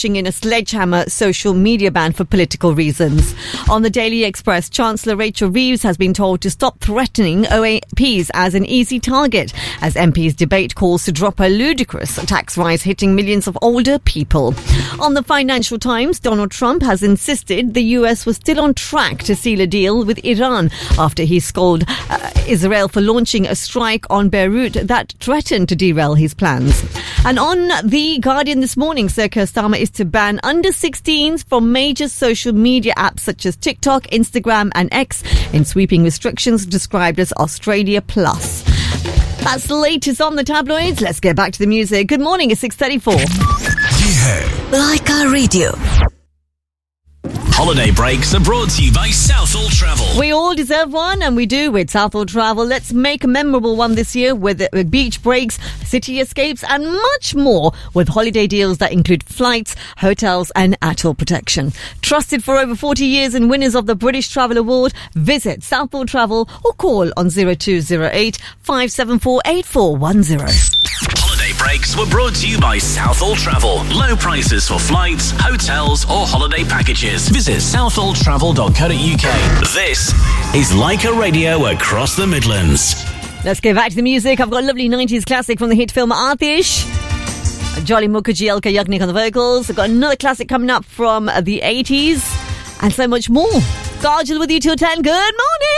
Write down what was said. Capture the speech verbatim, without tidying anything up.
ushering in a sledgehammer social media ban for political reasons. On the Daily Express, Chancellor Rachel Reeves has been told to stop threatening O A Ps as an easy target as M Ps debate calls to drop a ludicrous tax rise hitting millions of older people. On the Financial Times, Donald Trump has insisted the U S was still on track to seal a deal with Iran after he scolded uh, Israel for launching a strike on Beirut that threatened to derail his plans. And on The Guardian this morning, Sir Keir Starmer is to ban under sixteens from major social media apps such as TikTok, Instagram and X in sweeping restrictions described as Australia Plus. That's the latest on the tabloids. Let's get back to the music. Good morning, it's six thirty-four. Yeah. Laika Radio. Holiday breaks are brought to you by Southall Travel. We all deserve one, and we do with Southall Travel. Let's make a memorable one this year with beach breaks, city escapes, and much more with holiday deals that include flights, hotels, and atoll protection. Trusted for over forty years and winners of the British Travel Award, visit Southall Travel or call on zero two zero eight, five seven four, eight four one zero. Holiday breaks were brought to you by Southall Travel. Low prices for flights, hotels, or holiday packages. Visit southall travel dot co dot uk. This is Laika Radio across the Midlands. Let's get back to the music. I've got a lovely nineties classic from the hit film Aatish. Jolly Mukherjee, Alka Yagnik on the vocals. I've got another classic coming up from the eighties and so much more. Kajal with you till ten. Good morning.